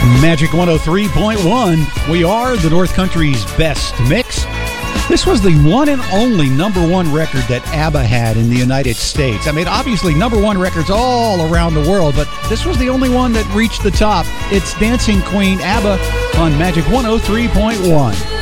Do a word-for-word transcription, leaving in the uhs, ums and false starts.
Magic one oh three point one. We are the North Country's best mix. This was the one and only number one record that ABBA had in the United States. I mean, obviously, number one records all around the world, but this was the only one that reached the top. It's Dancing Queen, ABBA, on Magic one oh three point one.